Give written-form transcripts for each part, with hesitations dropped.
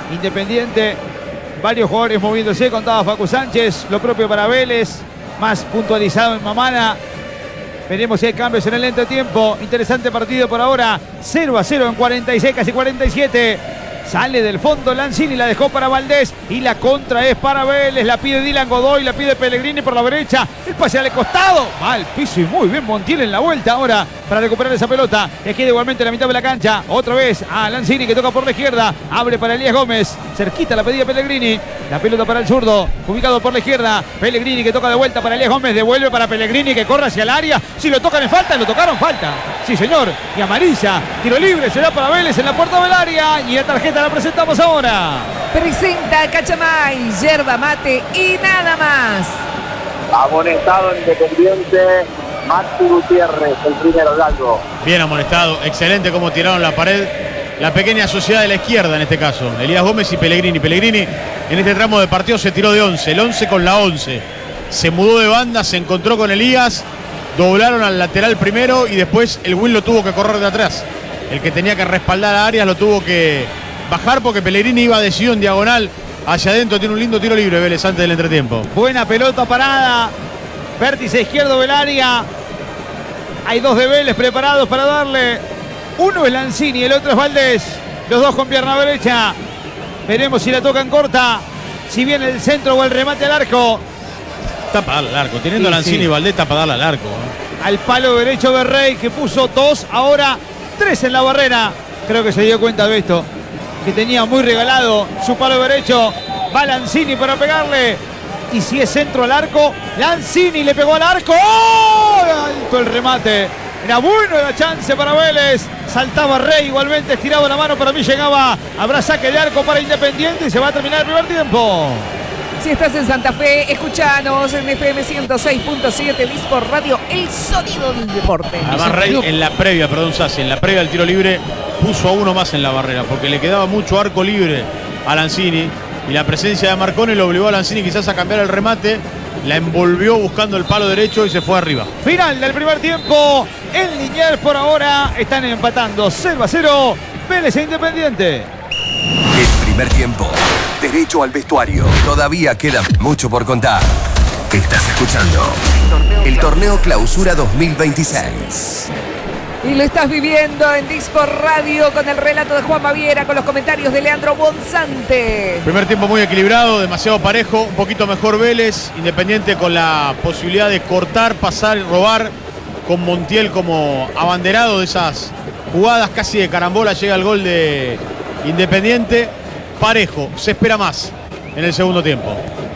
Independiente. Varios jugadores moviéndose, contaba Facu Sánchez. Lo propio para Vélez, más puntualizado en Mamana. Veremos si hay cambios en el entretiempo. Interesante partido por ahora. 0-0 en 46, casi 47. Sale del fondo Lanzini, la dejó para Valdés. Y la contra es para Vélez. La pide Dylan Godoy, la pide Pellegrini por la derecha. El pase al costado. Va al piso y muy bien Montiel en la vuelta ahora para recuperar esa pelota. Le queda igualmente la mitad de la cancha. Otra vez a Lanzini que toca por la izquierda. Abre para Elías Gómez. Cerquita la pedía Pellegrini. La pelota para el zurdo. Ubicado por la izquierda. Pellegrini que toca de vuelta para Elías Gómez. Devuelve para Pellegrini que corre hacia el área. Si lo tocan en falta, lo tocaron falta. Sí, señor. Y amarilla. Tiro libre será para Vélez en la puerta del área. Y la tarjeta la presentamos ahora. Presenta Cachamay, yerba mate y nada más. Amonestado Independiente, Maxi Gutiérrez, el primero, Galgo. Bien amonestado, excelente cómo tiraron la pared. La pequeña sociedad de la izquierda en este caso, Elías Gómez y Pellegrini. Pellegrini en este tramo de partido se tiró de 11, el 11 con la 11. Se mudó de banda, se encontró con Elías, doblaron al lateral primero y después el Will lo tuvo que correr de atrás. El que tenía que respaldar a Arias lo tuvo que bajar porque Pellegrini iba decidido en diagonal hacia adentro. Tiene un lindo tiro libre Vélez antes del entretiempo. Buena pelota parada. Vértice izquierdo del área. Hay dos de Vélez preparados para darle. Uno es Lanzini, el otro es Valdés. Los dos con pierna derecha. Veremos si la tocan corta. Si viene el centro o el remate al arco. Está para darle al arco. Teniendo Sí, Lanzini sí. y Valdés está para darle al arco. Al palo derecho de Rey que puso 2, ahora 3 en la barrera. Creo que se dio cuenta de esto. Que tenía muy regalado su palo derecho. Va Lanzini para pegarle. Y si es centro al arco, Lanzini le pegó al arco. ¡Oh! Alto el remate. Era bueno la chance para Vélez. Saltaba Rey igualmente, estiraba la mano. Para mí llegaba. Habrá saque de arco para Independiente y se va a terminar el primer tiempo. Si estás en Santa Fe, escuchanos en FM 106.7 Dispor Radio, el sonido del deporte. Además Rey en la previa, perdón Sassi, en la previa del tiro libre puso a uno más en la barrera porque le quedaba mucho arco libre a Lanzini y la presencia de Marcone lo obligó a Lanzini quizás a cambiar el remate, la envolvió buscando el palo derecho y se fue arriba. Final del primer tiempo. En Liniers por ahora están empatando 0-0 Vélez e Independiente. El primer tiempo, derecho al vestuario. Todavía queda mucho por contar. Estás escuchando el Torneo Clausura 2026. Y lo estás viviendo en Dispor Radio con el relato de Juan Baviera, con los comentarios de Leandro Bonzante. Primer tiempo muy equilibrado, demasiado parejo, un poquito mejor Vélez, Independiente con la posibilidad de cortar, pasar y robar, con Montiel como abanderado de esas jugadas casi de carambola. Llega el gol de Independiente, parejo, se espera más en el segundo tiempo.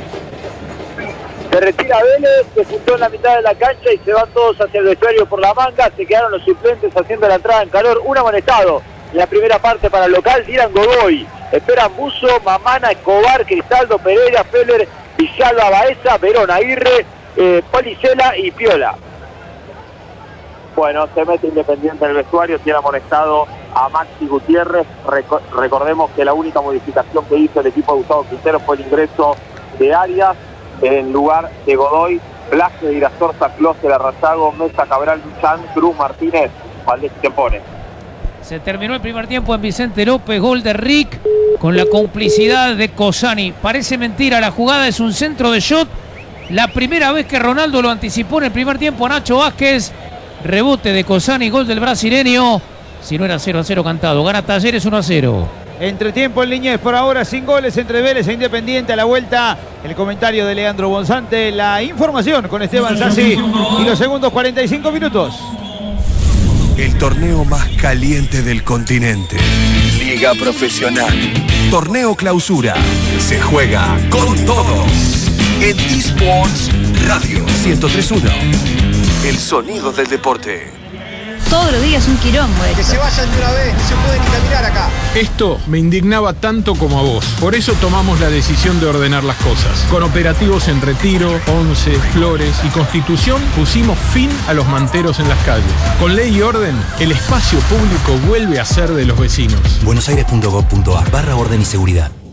Se retira Vélez, se juntó en la mitad de la cancha y se van todos hacia el vestuario por la manga. Se quedaron los suplentes haciendo la entrada en calor. Un amonestado en la primera parte para el local, Dylan Godoy. Esperan Buzo, Mamana, Escobar, Cristaldo, Pereira, Feller, Villalba, Baeza, Verón, Aguirre, Policela y Piola. Bueno, se mete Independiente en el vestuario, tiene amonestado a Maxi Gutiérrez. Recordemos que la única modificación que hizo el equipo de Gustavo Quintero fue el ingreso de Arias en lugar de Godoy. Blasque de Irastorza, Close, Larrazago, Mesa, Cabral, Luchan, Cruz, Martínez, Valdés y Tempone. Se terminó el primer tiempo en Vicente López, gol de Rick con la complicidad de Cosani. Parece mentira, la jugada es un centro de shot. La primera vez que Ronaldo lo anticipó en el primer tiempo a Nacho Vázquez. Rebote de Cosani, gol del brasileño. Si no era 0-0 cantado, gana Talleres 1-0. Entretiempo en Liniers por ahora, sin goles entre Vélez e Independiente. A la vuelta, el comentario de Leandro Bonzante, la información con Esteban Sassi y los segundos 45 minutos. El torneo más caliente del continente. Liga Profesional. Torneo Clausura. Se juega con todo. En eSports Radio 103.1. El sonido del deporte. Todos los días un quilombo esto. Que se vayan de una vez, no se puede ni caminar acá. Esto me indignaba tanto como a vos. Por eso tomamos la decisión de ordenar las cosas. Con operativos en Retiro, Once, Flores y Constitución pusimos fin a los manteros en las calles. Con ley y orden, el espacio público vuelve a ser de los vecinos. buenosaires.gov.ar/orden y seguridad.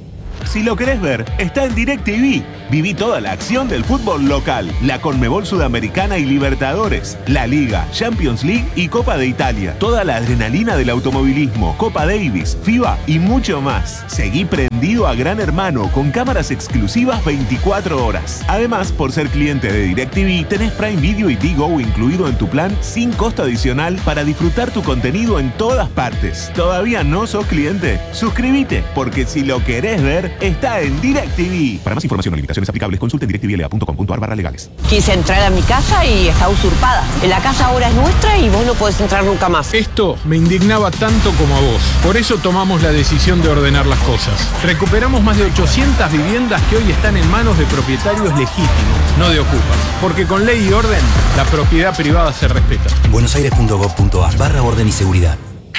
Si lo querés ver, está en DirecTV. Viví toda la acción del fútbol local, la Conmebol Sudamericana y Libertadores, la Liga, Champions League y Copa de Italia. Toda la adrenalina del automovilismo, Copa Davis, FIBA y mucho más. Seguí prendido a Gran Hermano con cámaras exclusivas 24 horas. Además, por ser cliente de DirecTV, tenés Prime Video y Tigo incluido en tu plan sin costo adicional para disfrutar tu contenido en todas partes. ¿Todavía no sos cliente? Suscríbete, porque si lo querés ver, está en DirecTV. Para más información o limitaciones aplicables, consulta en directvla.com.ar/legales. Quise entrar a mi casa y está usurpada. La casa ahora es nuestra y vos no podés entrar nunca más. Esto me indignaba tanto como a vos. Por eso tomamos la decisión de ordenar las cosas. Recuperamos más de 800 viviendas que hoy están en manos de propietarios legítimos, no de ocupas. Porque con ley y orden, la propiedad privada se respeta. buenosaires.gov.ar/orden y seguridad.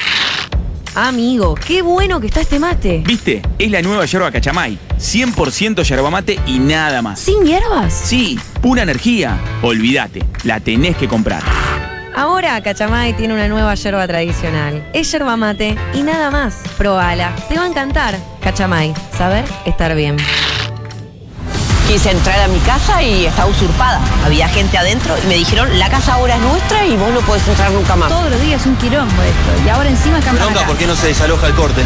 Amigo, qué bueno que está este mate. ¿Viste? Es la nueva yerba Cachamay. 100% yerba mate y nada más. ¿Sin hierbas? Sí, pura energía. Olvídate, la tenés que comprar. Ahora Cachamay tiene una nueva yerba tradicional. Es yerba mate y nada más. Probala, te va a encantar. Cachamay, saber estar bien. Quise entrar a mi casa y está usurpada. Había gente adentro y me dijeron, la casa ahora es nuestra y vos no podés entrar nunca más. Todos los días un quilombo esto. Y ahora encima cambiamos. ¿Por qué no se desaloja el corte, no?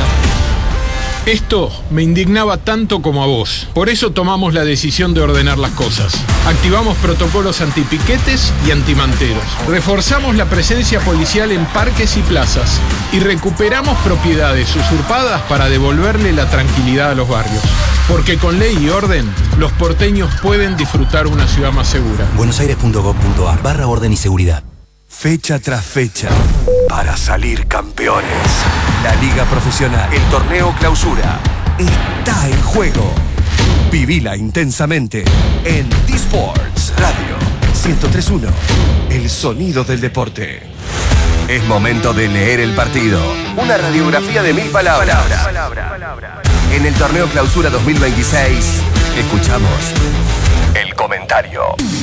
Esto me indignaba tanto como a vos. Por eso tomamos la decisión de ordenar las cosas. Activamos protocolos antipiquetes y antimanteros. Reforzamos la presencia policial en parques y plazas. Y recuperamos propiedades usurpadas para devolverle la tranquilidad a los barrios. Porque con ley y orden, los porteños pueden disfrutar una ciudad más segura. buenosaires.gov.ar/orden y seguridad. Fecha tras fecha, para salir campeones. La Liga Profesional, el Torneo Clausura, está en juego. Vivila intensamente en D-Sports Radio 103.1, el sonido del deporte. Es momento de leer el partido. Una radiografía de 1000 palabras. En el Torneo Clausura 2026, escuchamos el comentario.